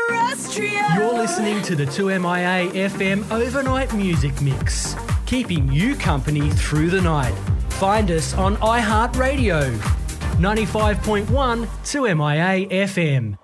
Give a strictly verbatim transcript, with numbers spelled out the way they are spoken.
terrestrial. You're listening to the two M I A F M Overnight Music Mix, keeping you company through the night. Find us on iHeartRadio, ninety-five point one two M I A F M.